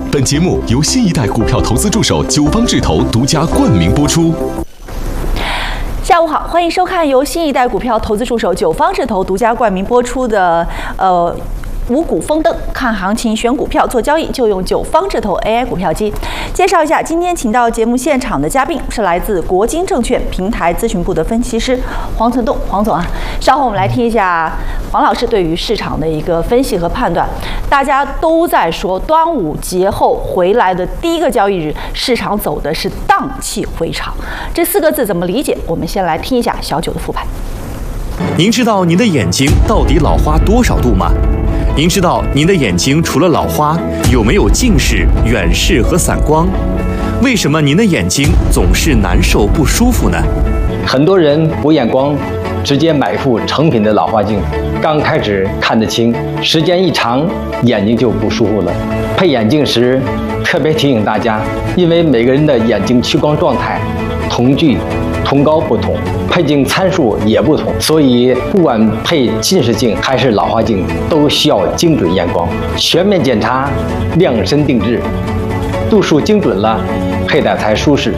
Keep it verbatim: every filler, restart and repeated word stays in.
本节目由新一代股票投资助手九方智投独家冠名播出。 下午好，欢迎收看由新一代股票投资助手九方智投独家冠名播出的呃。五股丰登，看行情选股票做交易就用九方智投 A I 股票机。介绍一下，今天请到节目现场的嘉宾是来自国金证券平台咨询部的分析师黄存栋，黄总啊。稍后我们来听一下黄老师对于市场的一个分析和判断。大家都在说端午节后回来的第一个交易日，市场走的是荡气回肠，这四个字怎么理解？我们先来听一下小九的复盘。 您知道您的眼睛到底老花多少度吗？您知道您的眼睛除了老花，有没有近视、远视和散光？为什么您的眼睛总是难受不舒服呢？ 很多人补眼光，直接买副成品的老花镜，刚开始看得清，时间一长，眼睛就不舒服了。配眼镜时，特别提醒大家，因为每个人的眼睛屈光状态、瞳距、瞳高不同，配镜参数也不同，所以不管配近视镜还是老花镜，都需要精准验光，全面检查，量身定制，度数精准了，佩戴才舒适。